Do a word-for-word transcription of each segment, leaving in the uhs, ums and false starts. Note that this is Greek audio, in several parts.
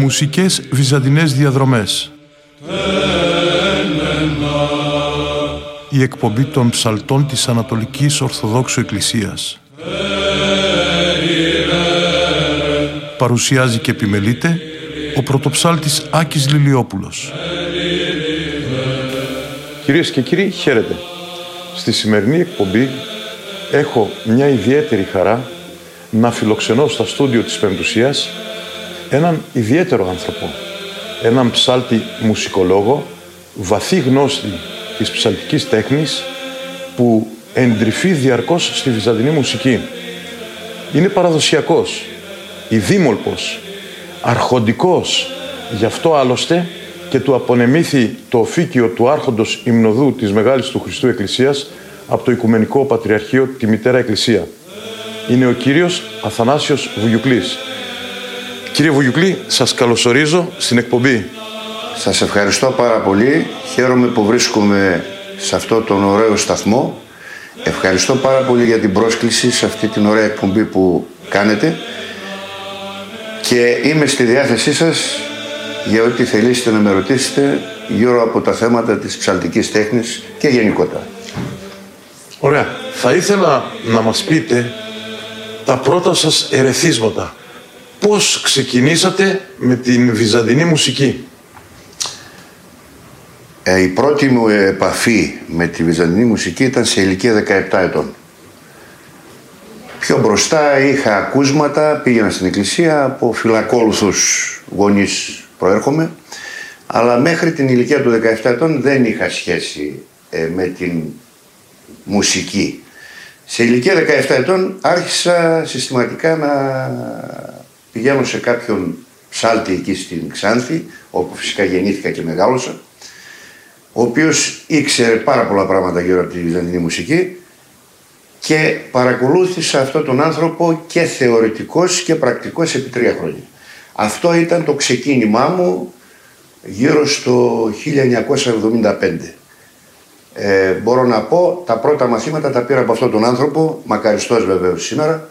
Μουσικές βυζαντινές διαδρομές. Η εκπομπή των ψαλτών της Ανατολικής Ορθοδόξου Εκκλησίας. Παρουσιάζει και επιμελείται ο πρωτοψάλτης Άκης Λιλιόπουλος. Κυρίες και κύριοι, χαίρετε. Στη σημερινή εκπομπή έχω μια ιδιαίτερη χαρά να φιλοξενώ στα στούντιο της Πεμπτουσίας έναν ιδιαίτερο άνθρωπο, έναν ψάλτη μουσικολόγο, βαθύ γνώστη της ψαλτικής τέχνης, που εντρυφεί διαρκώς στη βυζαντινή μουσική. Είναι παραδοσιακός, ειδήμολπος, αρχοντικός, γι' αυτό άλλωστε και του απονεμήθη το οφίκιο του άρχοντος υμνοδού της Μεγάλης του Χριστού Εκκλησίας από το Οικουμενικό Πατριαρχείο, τη Μητέρα Εκκλησία. Είναι ο κύριος Αθανάσιος Βουγιουκλής. Κύριε Βουγιουκλή, σας καλωσορίζω στην εκπομπή. Σας ευχαριστώ πάρα πολύ. Χαίρομαι που βρίσκομαι σε αυτό τον ωραίο σταθμό. Ευχαριστώ πάρα πολύ για την πρόσκληση σε αυτή την ωραία εκπομπή που κάνετε και είμαι στη διάθεσή σας για ό,τι θελήσετε να με ρωτήσετε γύρω από τα θέματα της ψαλτικής τέχνης και γενικότερα. Ωραία. Θα ήθελα να μας πείτε τα πρώτα σας ερεθίσματα. Πώς ξεκινήσατε με την βυζαντινή μουσική? Ε, η πρώτη μου επαφή με τη βυζαντινή μουσική ήταν σε ηλικία δεκαεπτά ετών. Πιο μπροστά είχα ακούσματα, πήγαινα στην εκκλησία, από φιλακόλουθους γονείς προέρχομαι, αλλά μέχρι την ηλικία του δεκαεπτά ετών δεν είχα σχέση ε, με την μουσική. Σε ηλικία δεκαεπτά ετών άρχισα συστηματικά να πηγαίνω σε κάποιον ψάλτη εκεί στην Ξάνθη, όπου φυσικά γεννήθηκα και μεγάλωσα, ο οποίος ήξερε πάρα πολλά πράγματα γύρω από τη βυζαντινή μουσική και παρακολούθησα αυτόν τον άνθρωπο και θεωρητικός και πρακτικός επί τρία χρόνια. Αυτό ήταν το ξεκίνημά μου γύρω στο χίλια εννιακόσια εβδομήντα πέντε. Ε, μπορώ να πω, τα πρώτα μαθήματα τα πήρα από αυτόν τον άνθρωπο, μακαριστός βεβαίως σήμερα,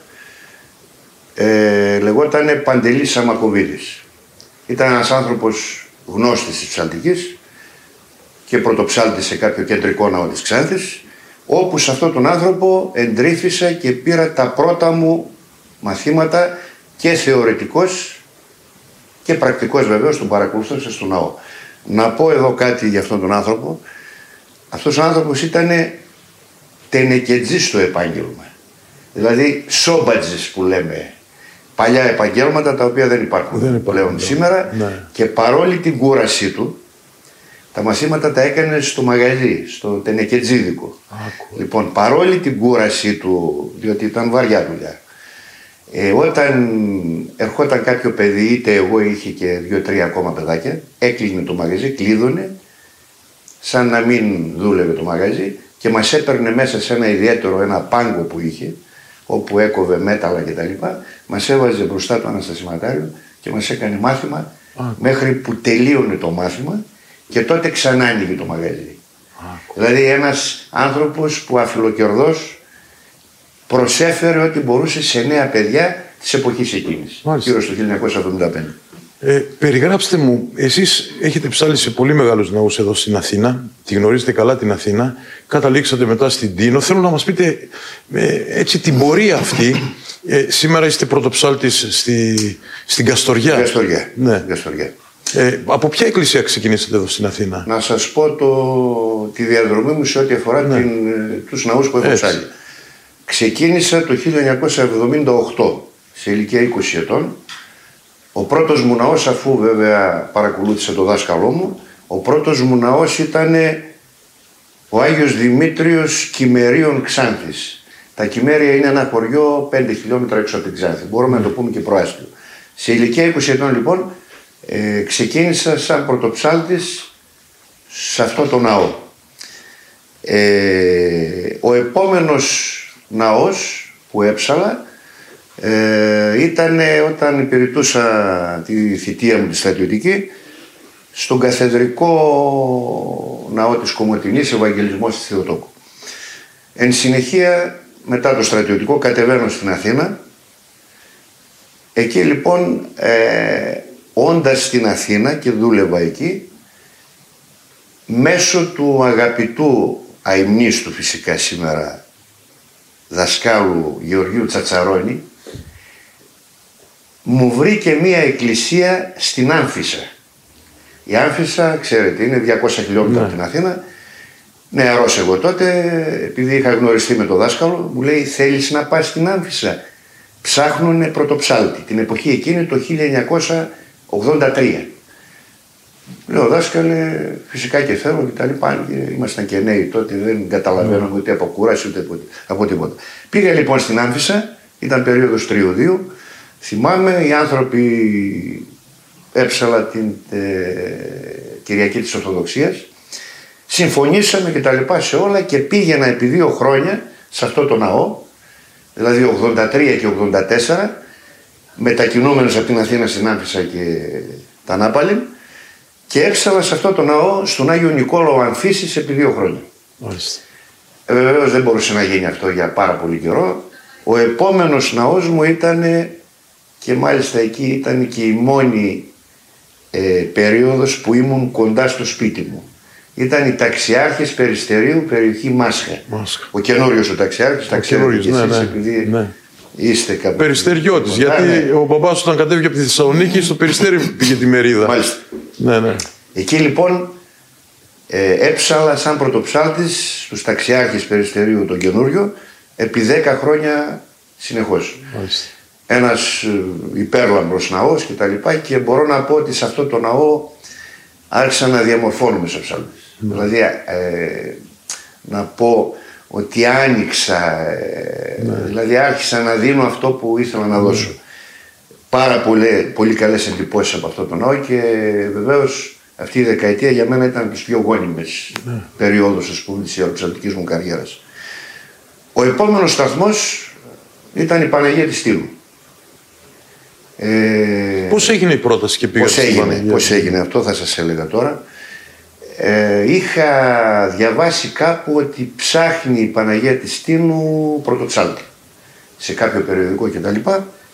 ε, λεγότανε Παντελής Σαμακοβίδης. Ήταν ένας άνθρωπος γνώστης της ψαλτικής και πρωτοψάλτης σε κάποιο κεντρικό ναό της Ξάνθης, όπου σε αυτόν τον άνθρωπο εντρύφησα και πήρα τα πρώτα μου μαθήματα και θεωρητικός και πρακτικός βεβαίως, τον παρακολουθούσα στο ναό. Να πω εδώ κάτι για αυτόν τον άνθρωπο. Αυτός ο άνθρωπος ήταν τενεκετζής στο επάγγελμα. Δηλαδή σόμπατζης που λέμε. Παλιά επαγγέλματα τα οποία δεν υπάρχουν, δεν υπάρχουν πλέον σήμερα, ναι. Και παρόλη την κούρασή του, τα μαθήματα τα έκανε στο μαγαζί, στο τενεκετζίδικο. Άκου. Λοιπόν, παρόλη την κούρασή του, διότι ήταν βαριά δουλειά, ε, όταν ερχόταν κάποιο παιδί, είτε εγώ είχε και δύο-τρία ακόμα παιδάκια, έκλεινε το μαγαζί, κλείδωνε, σαν να μην δούλευε το μαγαζί, και μας έπαιρνε μέσα σε ένα ιδιαίτερο, ένα πάγκο που είχε, όπου έκοβε μέταλλα κτλ. Μας έβαζε μπροστά το αναστασιματάριο και μας έκανε μάθημα, Α. μέχρι που τελείωνε το μάθημα και τότε ξανά άνοιγε το μαγαζί. Α. Δηλαδή ένας άνθρωπος που αφιλοκερδός προσέφερε ό,τι μπορούσε σε νέα παιδιά της εποχής εκείνης, γύρω στο χίλια εννιακόσια εβδομήντα πέντε. Ε, περιγράψτε μου, εσείς έχετε ψάλει σε πολύ μεγάλους ναούς εδώ στην Αθήνα, τη γνωρίζετε καλά την Αθήνα, καταλήξατε μετά στην Τίνο. Θέλω να μας πείτε ε, έτσι την πορεία αυτή. Ε, σήμερα είστε πρωτοψάλτης στη, στην Καστοριά. Καστοριά. Ναι. Καστοριά. Ε, από ποια εκκλησία ξεκινήσατε εδώ στην Αθήνα? Να σας πω το, τη διαδρομή μου σε ό,τι αφορά ναι. την, τους ναούς που έχω ψάλει. Ξεκίνησα το χίλια εννιακόσια εβδομήντα οκτώ, σε ηλικία είκοσι ετών. Ο πρώτος μου ναός, αφού βέβαια παρακολούθησα το δάσκαλό μου, ο πρώτος μου ναός ήταν ο Άγιος Δημήτριος Κυμερίων Ξάνθης. Τα Κυμέρια είναι ένα χωριό πέντε χιλιόμετρα έξω από την Ξάνθη. Μπορούμε mm. να το πούμε και προάστιο. Σε ηλικία είκοσι ετών λοιπόν ε, ξεκίνησα σαν πρωτοψάλτης σε αυτό το ναό. Ε, ο επόμενος ναός που έψαλα Ε, ήταν όταν υπηρετούσα τη θητεία μου τη στρατιωτική στον καθεδρικό ναό της Κομοτηνής, Ευαγγελισμός της Θεοτόκου. Εν συνεχεία, μετά το στρατιωτικό, κατεβαίνω στην Αθήνα. Εκεί λοιπόν ε, όντας στην Αθήνα και δούλευα εκεί, μέσω του αγαπητού αημνίστου φυσικά σήμερα δασκάλου Γεωργίου Τσατσαρώνη, μου βρήκε μία εκκλησία στην Άμφισσα. Η Άμφισσα, ξέρετε, είναι διακόσια χιλιόμετρα ναι. από την Αθήνα. Νεαρός εγώ τότε, επειδή είχα γνωριστεί με τον δάσκαλο, μου λέει: θέλεις να πας στην Άμφισσα? Ψάχνουνε πρωτοψάλτη, την εποχή εκείνη το χίλια εννιακόσια ογδόντα τρία. Λέω: δάσκαλε, φυσικά και θέλω και τα λοιπά. Ήμασταν και νέοι τότε, δεν καταλαβαίναμε mm. ούτε από κούραση ούτε από τίποτα. Πήγα λοιπόν στην Άμφισσα, ήταν περίοδος τριωδίου. Θυμάμαι, οι άνθρωποι έψαλα την ε, Κυριακή της Ορθοδοξίας. Συμφωνήσαμε και τα λοιπά σε όλα και πήγαινα επί δύο χρόνια σε αυτό το ναό, δηλαδή ογδόντα τρία και ογδόντα τέσσερα, μετακινούμενος από την Αθήνα στην Άμφισσα και τα Νάπαλιν, και έψαλα σε αυτό το ναό στον Άγιο Νικόλαο Αμφίσης επί δύο χρόνια. Ε, βεβαίως δεν μπορούσε να γίνει αυτό για πάρα πολύ καιρό. Ο επόμενος ναός μου ήταν, και μάλιστα εκεί ήταν και η μόνη ε, περίοδος που ήμουν κοντά στο σπίτι μου. Ήταν οι ταξιάρχες Περιστερίου, περιοχή Μάσχα. Μάσχα. Ο καινούριος ο ταξιάρχης, ταξιάρχης και εσείς, ναι, επειδή ναι. είστε κάπου. Περιστεριώτης, γιατί ναι. ο μπαμπάς όταν κατέβηκε από τη Θεσσαλονίκη στο Περιστέρι πήγε τη μερίδα. Μάλιστα. Ναι, ναι. Εκεί λοιπόν ε, έψαλα σαν πρωτοψάλτης στους ταξιάρχες Περιστερίου τον καινούριο επί δέκα χρόνια συνεχώς. Μάλιστα. Ένας ε, υπέρλαμπρος ναός και τα λοιπά, και μπορώ να πω ότι σε αυτό το ναό άρχισα να διαμορφώνουμε σε ψάλτες. Mm. Δηλαδή ε, να πω ότι άνοιξα, ε, mm. δηλαδή άρχισα να δίνω αυτό που ήθελα να δώσω. Mm. Πάρα πολύ, πολύ καλές εντυπώσεις από αυτό το ναό, και βεβαίως αυτή η δεκαετία για μένα ήταν τις πιο γόνιμες mm. περιόδους, ας πούμε, της ιεροψαλτικής μου καριέρας. Ο επόμενος σταθμός ήταν η Παναγία της Στήλου. Ε, πώς έγινε η πρόταση και πήγα πώς στην έγινε, Παναγία? Πώς έγινε αυτό θα σας έλεγα τώρα. Ε, είχα διαβάσει κάπου ότι ψάχνει η Παναγία της Στήνου πρωτοψάλτη σε κάποιο περιοδικό κτλ.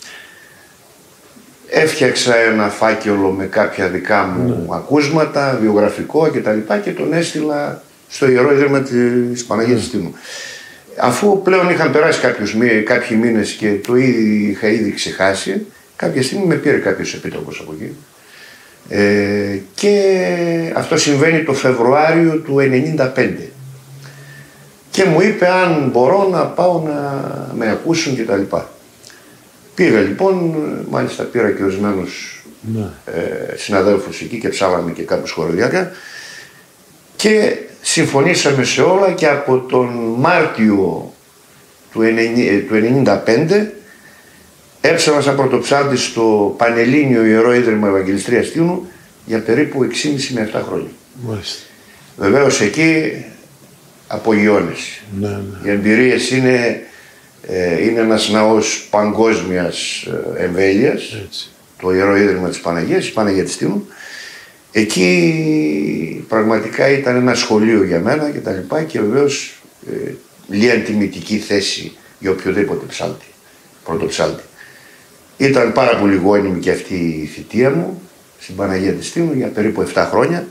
Έφτιαξα ένα φάκελο με κάποια δικά μου ναι. ακούσματα, βιογραφικό κτλ. Και τον έστειλα στο Ιερό Ίδρυμα της Παναγίας της Στήνου. Αφού πλέον είχαν περάσει κάποιους, κάποιοι μήνες και το ήδη, είχα ήδη ξεχάσει, κάποια στιγμή με πήρε κάποιος επίτροπος από εκεί. Ε, και αυτό συμβαίνει το Φεβρουάριο του ενενήντα πέντε. Και μου είπε αν μπορώ να πάω να με ακούσουν κτλ. Πήγα λοιπόν, μάλιστα πήρα και ορισμένους ναι. ε, συναδέλφους εκεί και ψάλαμε και κάποιους χοροδιακά. Και συμφωνήσαμε σε όλα, και από τον Μάρτιο του ενενήντα πέντε έψανα σαν πρωτοψάλτη στο Πανελλήνιο Ιερό Ίδρυμα Ευαγγελιστρίας Στήνου για περίπου έξι και μισό με επτά χρόνια. Μάλιστα. Βεβαίως εκεί απογειώνεσαι. Ναι, ναι. Οι εμπειρίες είναι, ε, είναι ένας ναός παγκόσμιας ε, εμβέλειας, έτσι. Το Ιερό Ίδρυμα της Παναγίας, η Παναγία της Στήνου. Εκεί πραγματικά ήταν ένα σχολείο για μένα και τα λοιπά, και βεβαίως ε, λίγαν τιμητική θέση για οποιοδήποτε ψάλτη, πρωτοψάλτη. Ήταν πάρα πολύ γόνιμη και αυτή η θητεία μου στην Παναγία της Στήνου για περίπου επτά χρόνια.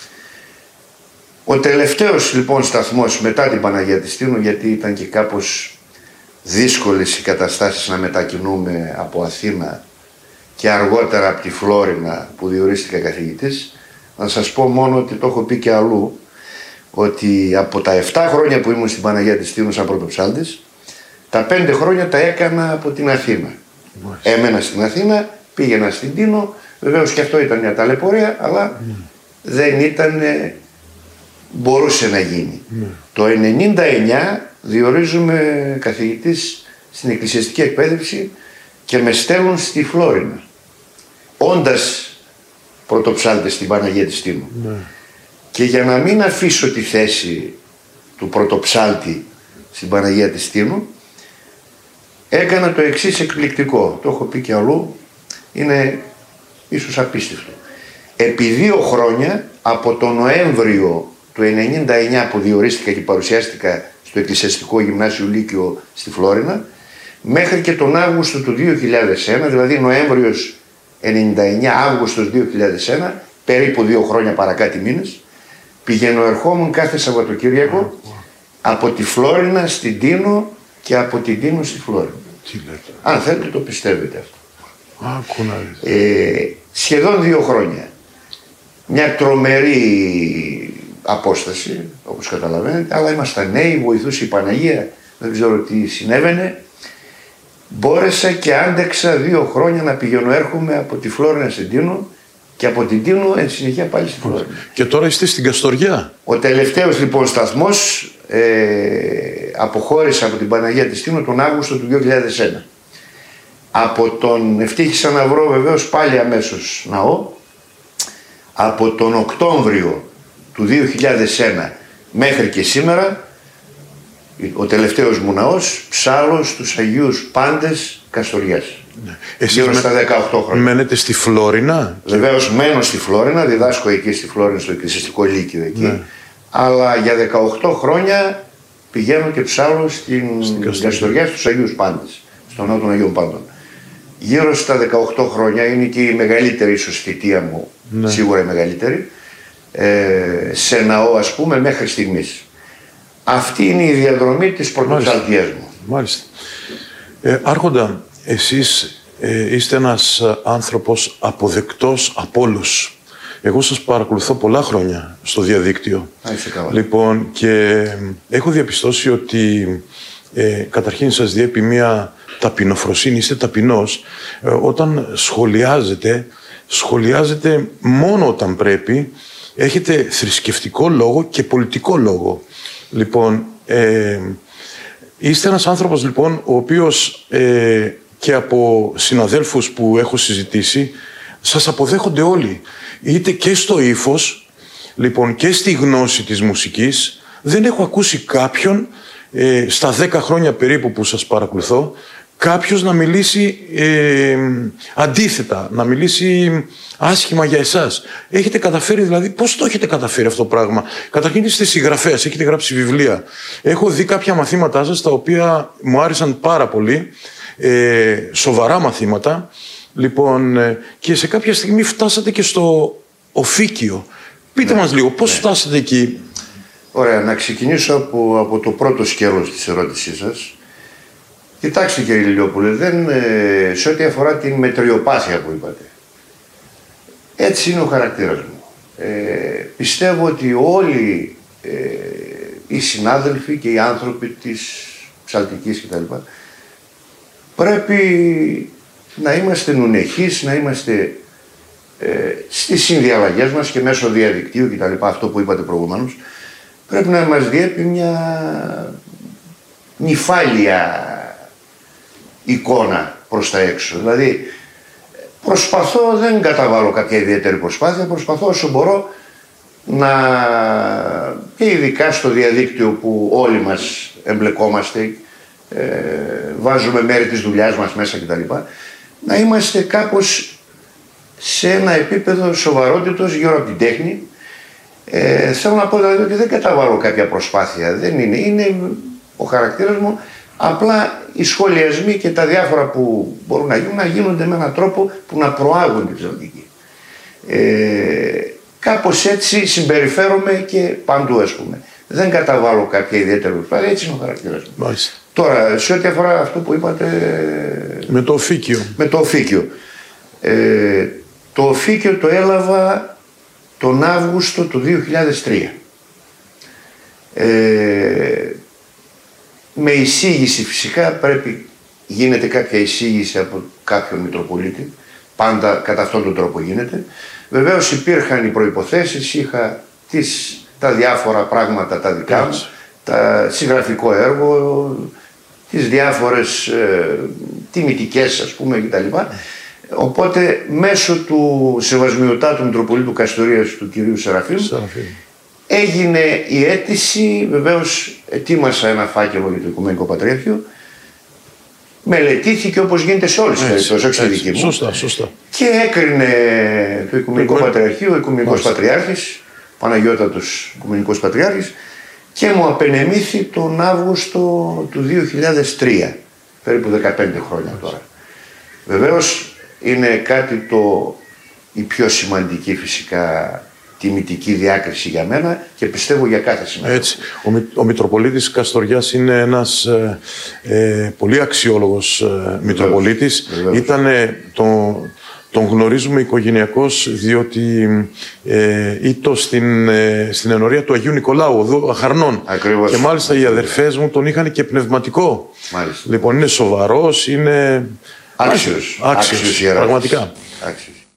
Ο τελευταίος λοιπόν σταθμός μετά την Παναγία της Στήνου, γιατί ήταν και κάπως δύσκολες οι καταστάσεις να μετακινούμε από Αθήνα και αργότερα από τη Φλόρινα που διορίστηκα καθηγητής, να σας πω μόνο ότι το έχω πει και αλλού, ότι από τα επτά χρόνια που ήμουν στην Παναγία της Στήνου σαν πρωτοψάλτης, τα πέντε χρόνια τα έκανα από την Αθήνα. Μάλιστα. Έμενα στην Αθήνα, πήγαινα στην Τίνο, βεβαίως και αυτό ήταν μια ταλαιπωρία, αλλά mm. δεν ήταν, μπορούσε να γίνει. Mm. Το ενενήντα εννιά διορίζουμε καθηγητής στην εκκλησιαστική εκπαίδευση και με στέλνουν στη Φλόρινα, όντας πρωτοψάλτης στην Παναγία της Στήνου. Mm. Και για να μην αφήσω τη θέση του πρωτοψάλτη στην Παναγία της Στήνου, έκανα το εξής εκπληκτικό, το έχω πει και αλλού, είναι ίσως απίστευτο. Επί δύο χρόνια, από τον Νοέμβριο του ενενήντα εννιά που διορίστηκα και παρουσιάστηκα στο Εκκλησιαστικό Γυμνάσιο Λύκειο στη Φλόρινα, μέχρι και τον Αύγουστο του δύο χιλιάδες ένα, δηλαδή Νοέμβριος ενενήντα εννιά Αύγουστος δύο χιλιάδες ένα, περίπου δύο χρόνια παρακάτω μήνες, πηγαίνω ερχόμουν κάθε Σαββατοκύριακο από τη Φλόρινα στην Τίνο και από την Τίνο στη Φλόρινα. Αν θέλετε το πιστεύετε αυτό. Ε, σχεδόν δύο χρόνια. Μια τρομερή απόσταση, όπως καταλαβαίνετε, αλλά ήμασταν νέοι, βοηθούσε η Παναγία, δεν ξέρω τι συνέβαινε. Μπόρεσα και άντεξα δύο χρόνια να πηγαίνω έρχομαι από τη Φλόρινα στην Τίνο και από την Τίνο εν συνεχεία πάλι στη Φλόρινα. Και τώρα είστε στην Καστοριά. Ο τελευταίος λοιπόν σταθμός ε, αποχώρησα από την Παναγία της Τίνο τον Αύγουστο του δύο χιλιάδες ένα. Από τον ευτύχησα να βρω βεβαίως πάλι αμέσως ναό. Από τον Οκτώβριο του δύο χιλιάδες ένα μέχρι και σήμερα ο τελευταίος μου ναός, Ψάλος τους Αγίους Πάντες Καστοριάς. Ναι. Εσείς γύρω στα δεκαοκτώ χρόνια. Μένετε στη Φλόρινα? Βεβαίως μένω στη Φλόρινα, διδάσκω εκεί στη Φλόρινα στο εκκλησιαστικό λύκειο εκεί. Ναι. Αλλά για δεκαοκτώ χρόνια πηγαίνω και ψάλω στην, στην Καστοριά στους Αγίους Πάντες, στον ναό των Αγίων Πάντων. Γύρω στα δεκαοκτώ χρόνια είναι και η μεγαλύτερη ίσως θητεία μου, ναι. Σίγουρα η μεγαλύτερη, ε, σε ναό ας πούμε μέχρι στιγμής. Αυτή είναι η διαδρομή της πρωτοψαλτίας μου. Μάλιστα. Ε, Άρχοντα, εσείς ε, είστε ένας άνθρωπος αποδεκτός από όλους. Εγώ σας παρακολουθώ πολλά χρόνια στο διαδίκτυο. Α, είσαι καλά. Λοιπόν, και έχω διαπιστώσει ότι ε, καταρχήν σας διέπει μια ταπεινοφροσύνη, είστε ταπεινός. Ε, όταν σχολιάζετε, σχολιάζετε μόνο όταν πρέπει. Έχετε θρησκευτικό λόγο και πολιτικό λόγο. Λοιπόν, ε, είστε ένας άνθρωπος λοιπόν ο οποίος ε, και από συναδέλφους που έχω συζητήσει σας αποδέχονται όλοι. Είτε και στο ύφος, λοιπόν, και στη γνώση της μουσικής. Δεν έχω ακούσει κάποιον ε, στα δέκα χρόνια περίπου που σας παρακολουθώ κάποιος να μιλήσει ε, αντίθετα, να μιλήσει άσχημα για εσάς. Έχετε καταφέρει δηλαδή, πώς το έχετε καταφέρει αυτό το πράγμα? Καταρχήν είστε συγγραφέας, έχετε γράψει βιβλία. Έχω δει κάποια μαθήματά σας τα οποία μου άρεσαν πάρα πολύ, ε, σοβαρά μαθήματα. Λοιπόν, ε, και σε κάποια στιγμή φτάσατε και στο οφίκιο. Πείτε ναι, μας λίγο, πώς ναι. φτάσατε εκεί? Ωραία, να ξεκινήσω από, από το πρώτο σκέλος της ερώτησής σας. Κοιτάξτε κύριε Λιλιόπουλε, δεν, ε, σε ό,τι αφορά την μετριοπάθεια που είπατε, έτσι είναι ο χαρακτήρας μου. Ε, πιστεύω ότι όλοι ε, οι συνάδελφοι και οι άνθρωποι της ψαλτικής κτλ. Πρέπει να είμαστε νουνεχείς, να είμαστε ε, στις συνδιαλλαγές μας και μέσω διαδικτύου κτλ. Αυτό που είπατε προηγουμένως, πρέπει να μας διέπει μια νυφάλια εικόνα προς τα έξω. Δηλαδή προσπαθώ, δεν καταβάλω κάποια ιδιαίτερη προσπάθεια, προσπαθώ όσο μπορώ να, και ειδικά στο διαδίκτυο που όλοι μας εμπλεκόμαστε, ε, βάζουμε μέρη της δουλειάς μας μέσα κτλ. Να είμαστε κάπως σε ένα επίπεδο σοβαρότητος γύρω από την τέχνη. Ε, θέλω να πω δηλαδή ότι δεν καταβάλω κάποια προσπάθεια, δεν είναι, είναι ο χαρακτήρας μου. Απλά οι σχολιασμοί και τα διάφορα που μπορούν να γίνουν, να γίνονται με έναν τρόπο που να προάγουν την ψαλτική. Ε, κάπως έτσι συμπεριφέρομαι και παντού, ας πούμε. Δεν καταβάλω κάποια ιδιαίτερη προσπάθεια, έτσι είναι ο χαρακτήρας μου. Μάλιστα. Τώρα, σε ό,τι αφορά αυτό που είπατε... Με το οφίκιο. Με το οφίκιο. Ε, το οφίκιο το έλαβα τον Αύγουστο του δύο χιλιάδες τρία. Ε, με εισήγηση φυσικά, πρέπει, γίνεται κάποια εισήγηση από κάποιον Μητροπολίτη, πάντα κατά αυτόν τον τρόπο γίνεται. Βεβαίως υπήρχαν οι προϋποθέσεις, είχα τις, τα διάφορα πράγματα τα δικά μου, τα συγγραφικό έργο, τις διάφορες ε, τιμητικές ας πούμε κτλ. Οπότε μέσω του Σεβασμιωτάτου Μητροπολίτου Καστορίας του κυρίου Σεραφείμ, Σεραφείμ. έγινε η αίτηση, βεβαίως ετοίμασα ένα φάκελο για το Οικουμενικό Πατριάρχιο, μελετήθηκε όπως γίνεται σε όλες τις περιπτώσεις, όχι στη δική μου. Σωστά, σωστά. Και έκρινε το Οικουμενικό το Πατριαρχείο, ο Οικουμενικός Πατριάρχης, Παναγιώτατος Οικουμενικός Πατριάρχης, και μου απενεμήθη τον Αύγουστο του δύο χιλιάδες τρία, περίπου δεκαπέντε χρόνια τώρα. Βεβαίως είναι κάτι το η πιο σημαντική φυσικά τιμητική διάκριση για μένα και πιστεύω για κάθε συμμετοχή. Έτσι. Ο, Μη, ο Μητροπολίτης Καστοριάς είναι ένας ε, ε, πολύ αξιόλογος ε, Μητροπολίτης. Ήταν το, τον γνωρίζουμε οικογενειακώς διότι ε, ήτο στην, ε, στην ενορία του Αγίου Νικολάου, εδώ Αχαρνών. Ακριβώς. Και μάλιστα οι αδερφές μου τον είχαν και πνευματικό. Μάλιστα. Λοιπόν, είναι σοβαρός, είναι άξιος. άξιος, άξιος, άξιος πραγματικά. Άξιος.